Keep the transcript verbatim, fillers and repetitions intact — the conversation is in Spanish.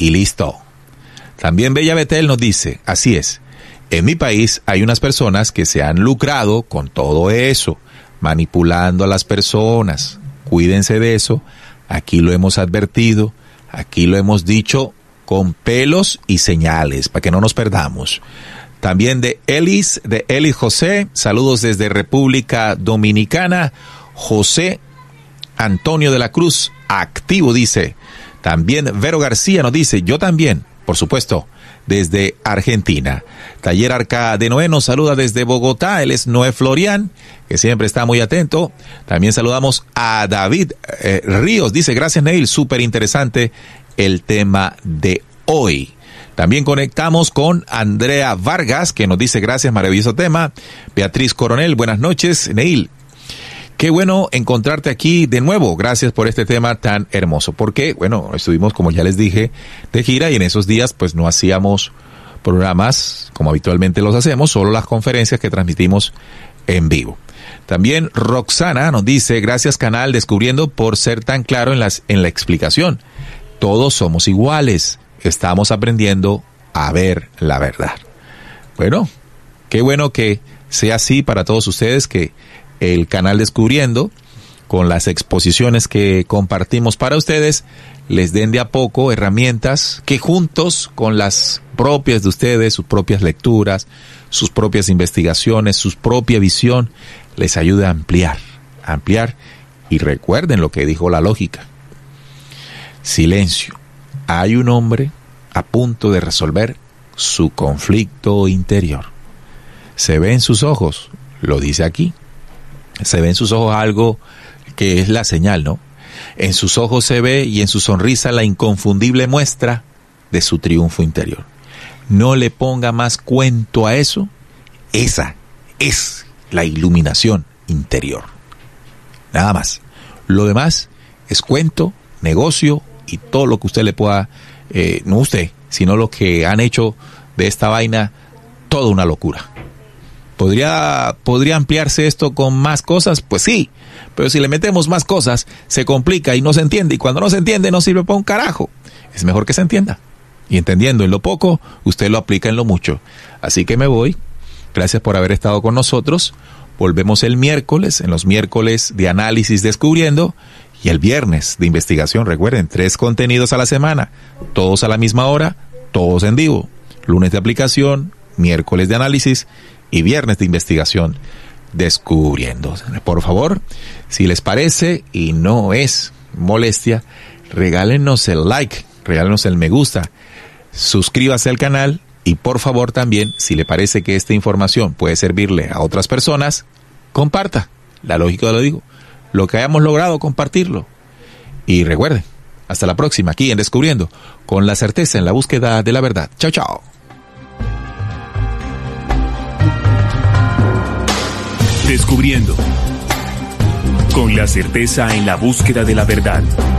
y listo. También Bella Betel nos dice, así es, en mi país hay unas personas que se han lucrado con todo eso, manipulando a las personas. Cuídense de eso, aquí lo hemos advertido, aquí lo hemos dicho con pelos y señales, para que no nos perdamos. También de Elis, de Elis José, saludos desde República Dominicana. José Antonio de la Cruz, activo, dice. También Vero García nos dice, yo también, por supuesto, desde Argentina. Taller Arca de Noé nos saluda desde Bogotá, él es Noé Florian, que siempre está muy atento. También saludamos a David eh, Ríos, dice, gracias Neil, súper interesante el tema de hoy. También conectamos con Andrea Vargas, que nos dice, gracias, maravilloso tema. Beatriz Coronel, buenas noches. Neil, qué bueno encontrarte aquí de nuevo. Gracias por este tema tan hermoso. Porque, bueno, estuvimos, como ya les dije, de gira y en esos días pues no hacíamos programas como habitualmente los hacemos, solo las conferencias que transmitimos en vivo. También Roxana nos dice, gracias canal Descubriendo por ser tan claro en, las, en la explicación. Todos somos iguales. Estamos aprendiendo a ver la verdad. Bueno, qué bueno que sea así para todos ustedes, que el canal Descubriendo, con las exposiciones que compartimos para ustedes, les den de a poco herramientas que juntos con las propias de ustedes, sus propias lecturas, sus propias investigaciones, su propia visión, les ayude a ampliar, a ampliar. Y recuerden lo que dijo la lógica. Silencio. Hay un hombre a punto de resolver su conflicto interior. Se ve en sus ojos, lo dice aquí, se ve en sus ojos algo que es la señal, ¿no? En sus ojos se ve y en su sonrisa la inconfundible muestra de su triunfo interior. No le ponga más cuento a eso, esa es la iluminación interior. Nada más. Lo demás es cuento, negocio y todo lo que usted le pueda, eh, no usted, sino lo que han hecho de esta vaina toda una locura. ¿Podría, ¿Podría ampliarse esto con más cosas? Pues sí, pero si le metemos más cosas, se complica y no se entiende, y cuando no se entiende no sirve para un carajo. Es mejor que se entienda, y entendiendo en lo poco, usted lo aplica en lo mucho. Así que me voy, gracias por haber estado con nosotros, volvemos el miércoles, en los miércoles de análisis Descubriendo, y el viernes de investigación. Recuerden, tres contenidos a la semana, todos a la misma hora, todos en vivo. Lunes de aplicación, miércoles de análisis y viernes de investigación Descubriendo. Por favor, si les parece y no es molestia, regálenos el like, regálenos el me gusta, suscríbase al canal y por favor también, si le parece que esta información puede servirle a otras personas, comparta. La lógica lo digo. Lo que hayamos logrado, compartirlo. Y recuerden, hasta la próxima aquí en Descubriendo, con la certeza en la búsqueda de la verdad. Chao, chao. Descubriendo, con la certeza en la búsqueda de la verdad.